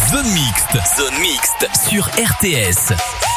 Zone mixte sur RTS.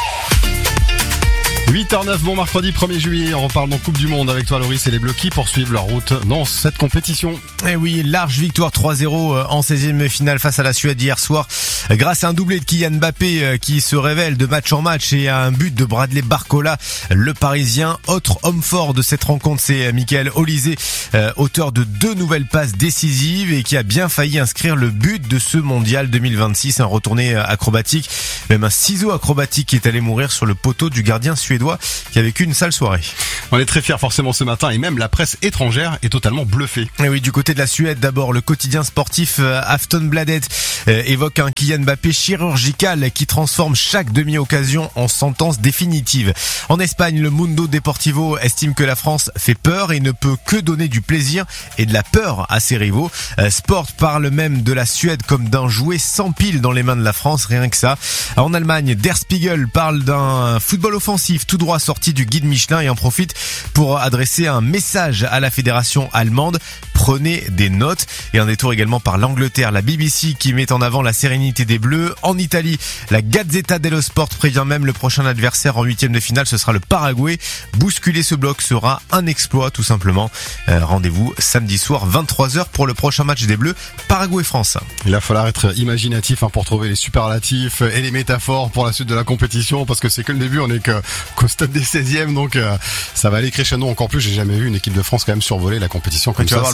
8h09, bon mercredi 1er juillet, on reparle donc Coupe du Monde avec toi Loris, et les Bleus qui poursuivent leur route dans cette compétition. Et oui, large victoire 3-0 en 16e finale face à la Suède hier soir, grâce à un doublé de Kylian Mbappé qui se révèle de match en match et à un but de Bradley Barcola, le Parisien. Autre homme fort de cette rencontre, c'est Michael Olise, auteur de 2 nouvelles passes décisives et qui a bien failli inscrire le but de ce mondial 2026, un retourné acrobatique, même un ciseau acrobatique qui est allé mourir sur le poteau du gardien suédois qui a vécu une sale soirée. On est très fiers forcément ce matin, et même la presse étrangère est totalement bluffée. Et oui, du côté de la Suède, d'abord le quotidien sportif Aftonbladet évoque un Kylian Mbappé chirurgical qui transforme chaque demi-occasion en sentence définitive. En Espagne, le Mundo Deportivo estime que la France fait peur et ne peut que donner du plaisir et de la peur à ses rivaux. Sport parle même de la Suède comme d'un jouet sans pile dans les mains de la France, rien que ça. En Allemagne, Der Spiegel parle d'un football offensif tout droit sorti du guide Michelin et en profite pour adresser un message à la fédération allemande. Prenez des notes. Et un détour également par l'Angleterre, la BBC qui met en avant la sérénité des Bleus. En Italie, la Gazzetta dello Sport prévient même le prochain adversaire en 8e de finale, ce sera le Paraguay. Bousculer ce bloc sera un exploit tout simplement. Rendez-vous samedi soir 23h pour le prochain match des Bleus, Paraguay-France. Il va falloir être imaginatif pour trouver les superlatifs et les métaphores pour la suite de la compétition, parce que c'est que le début, on est qu'au stade des 16e, donc ça va aller crescendo encore plus. J'ai jamais vu une équipe de France quand même survoler la compétition comme ça.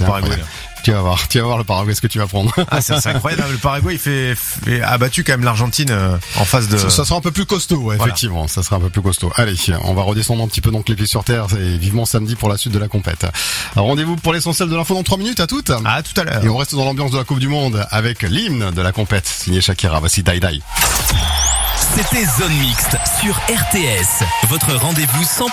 Tu vas voir le Paraguay, ce que tu vas prendre. Ah, c'est incroyable. Le Paraguay, il fait abattu quand même l'Argentine en face de. Ça sera un peu plus costaud, ouais, voilà. Effectivement. Ça sera un peu plus costaud. Allez, on va redescendre un petit peu donc les pieds sur terre et vivement samedi pour la suite de la compète. Alors, rendez-vous pour l'essentiel de l'info dans 3 minutes. À toutes. À tout à l'heure. Et on reste dans l'ambiance de la Coupe du Monde avec l'hymne de la compète signé Shakira. Voici Die Die. C'était Zone mixte sur RTS. Votre rendez-vous 100%